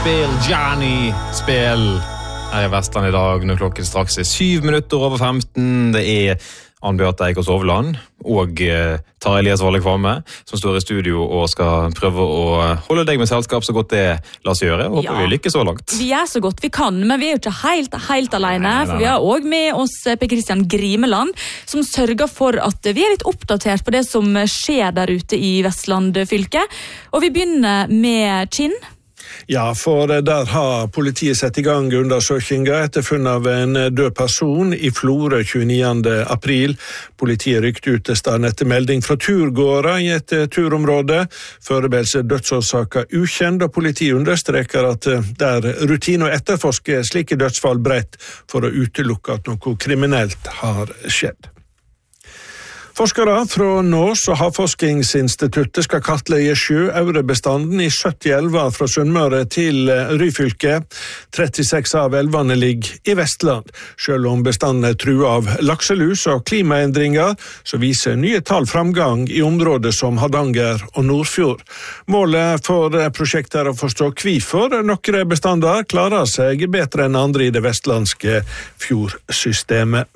Johnny Spel her i Vestland i dag når klokken straks 7:07:15. Det Ann Beate Eikås Hovland og Tarjei Elias Valle Kvamme som står i studio og skal prøve å holde deg med selskap så godt det la seg gjøre. Håper vi lykkes så langt. Vi så godt vi kan, men vi jo ikke helt alene, for vi har også med oss Per Kristian Grimeland, som sørger for at vi litt oppdatert på det som skjer der ute i Vestland fylke. Og vi begynner med Kinn. Ja, for der har politiet sett i gang undersøkelser etter funn av en død person i Florø 29. april. Politiet rykte ut til stedet etter melding fra turgåere i et turområde. Foreløpig dødsårsaker ukjent, og politiet understreker at det rutine å etterforske slike dødsfall bredt for å utelukke at noe kriminelt har skjedd. Forskere fra Nås og Havforskningsinstituttet skal kartlegge sjøaurebestanden i 70 elver fra Sunnmøre til Ryfylke. 36 av elvene ligger i Vestland. Selv om bestanden trua av lakselus og klimaendringer, så viser nye tall framgang i områder som Hardanger og Nordfjord. Målet for prosjektet å forstå hvorfor noen bestander klarer seg bedre enn andre i det vestlandske fjordsystemet.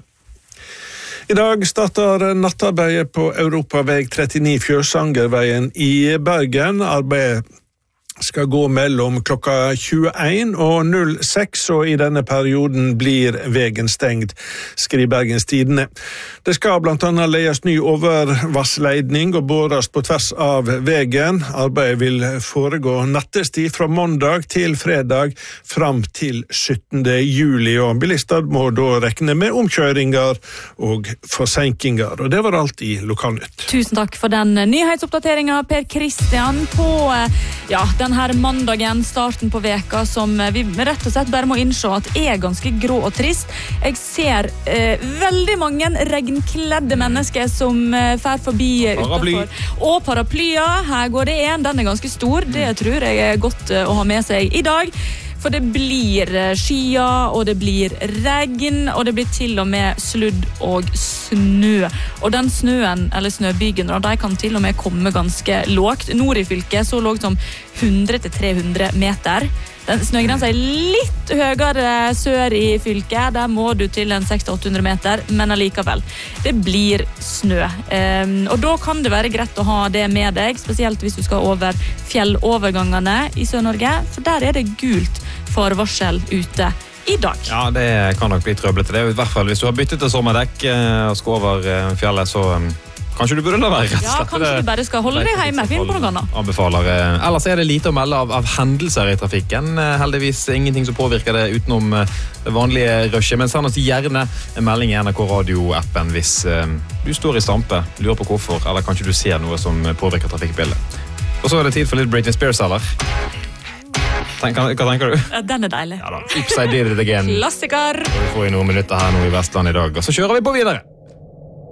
I dag starter nattarbeidet på Europaveg 39 Fjørsangerveien i Bergen. Arbeidet skal gå mellom klokka 21 og 06, og i denne perioden blir veien stengt, skriver Bergens Tidende. Det skal blant annet leies ny overvassleidning og båres på tvers av veien. Arbeidet vil foregå nattestid fra mandag til fredag fram til 17. juli, og bilister må da regne med omkjøringer og forsinkinger. Og det var alt i Lokalnytt. Tusen takk for den nyhetsoppdateringen, Per Kristian, på denne mandagen, starten på veka, som vi rett og slett bare må innse at ganske grå og trist. Jeg ser veldig mange regnkledde mennesker som fer forbi utenfor. Og paraplyer, her går det en, den ganske stor, det tror jeg godt å ha med seg i dag. For det blir skyer, og det blir regn, og det blir til og med sludd og snø. Og den snøen, eller snøbygen, de kan til og med komme ganske lågt. Nord i fylket så lågt som 100-300 meter. Den snøgrensen litt høyere sør i fylket. Der må du til en 600-800 meter, men allikevel. Det blir snø. Og da kan det være greit å ha det med deg, spesielt hvis du skal over fjellovergangene i Sør-Norge, for der det gult forvarsel ute i dag. Ja, det kan nok bli trøblete. Det I hvert fall hvis du har byttet til sommerdekk og skal over fjellet, så kanskje du burde la være, rett og slett. Ja, kanskje du bare skal holde deg hjemme, finn på noe annet. Anbefaler. Ellers det lite å melde av hendelser i trafikken. Heldigvis ingenting som påvirker det utenom det vanlige rushet, men send oss gjerne en melding i NRK Radio-appen hvis du står i stampe, lurer på hvorfor, eller kanskje du ser noe som påvirker trafikkbildet. Og så det tid for litt Britney Spears, eller? Hva tenker du? Den deilig. Ja da, Oops, I Did It Again. Klassiker. Vi får I noen minutter her nå i Vestland i dag, og så kjører vi på videre.